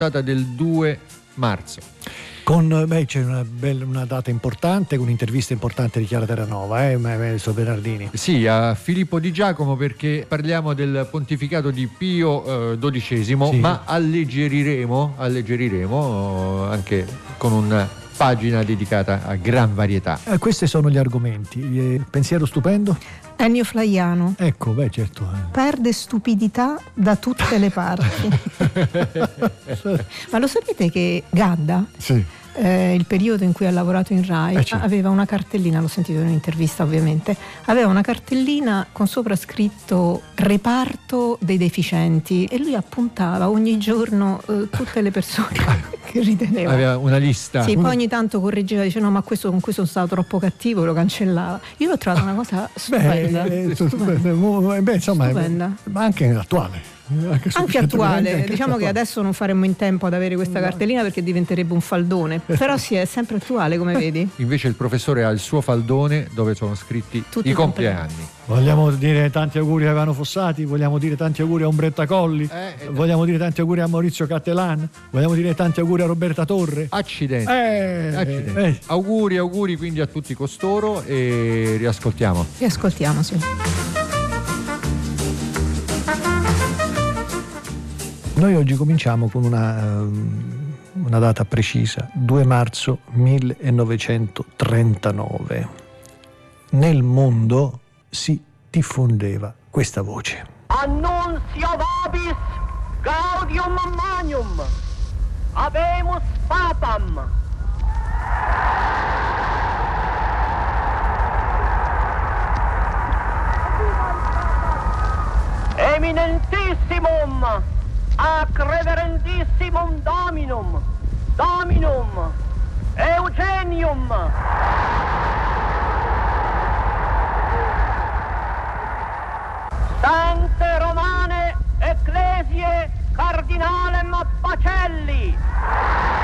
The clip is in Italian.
data del 2 marzo. C'è una data importante, un'intervista importante di Chiara Terranova, Maestro Bernardini. Sì, a Filippo Di Giacomo, perché parliamo del pontificato di Pio XII, sì. Ma alleggeriremo anche con una pagina dedicata a gran varietà. Questi sono gli argomenti. Pensiero stupendo? Ennio Flaiano. Ecco, certo. Perde stupidità da tutte le parti. Ma lo sapete che Gadda? Sì. Il periodo in cui ha lavorato in Rai, aveva una cartellina, l'ho sentito in un'intervista ovviamente, aveva una cartellina con sopra scritto reparto dei deficienti, e lui appuntava ogni giorno tutte le persone che riteneva. Aveva una lista. Sì, poi ogni tanto correggeva, dice no, ma con questo sono stato troppo cattivo, lo cancellava. Io l'ho trovata una cosa stupenda. Stupenda. Ma anche attuale. Anche attuale, diciamo che adesso non faremmo in tempo ad avere questa cartellina perché diventerebbe un faldone, però sì, è sempre attuale, come vedi. Invece il professore ha il suo faldone dove sono scritti tutti i compleanni. Vogliamo dire tanti auguri a Ivano Fossati, vogliamo dire tanti auguri a Umberta Colli, vogliamo dire tanti auguri a Maurizio Cattelan, vogliamo dire tanti auguri a Roberta Torre. Accidenti. Auguri quindi a tutti costoro, e riascoltiamo, sì. Noi oggi cominciamo con una data precisa, 2 marzo 1939. Nel mondo si diffondeva questa voce. Annunzio vobis gaudium magnum, habemus papam. Eminentissimum ac reverendissimum Dominum Eugenium Sancte Romane Ecclesiae Cardinalem Pacelli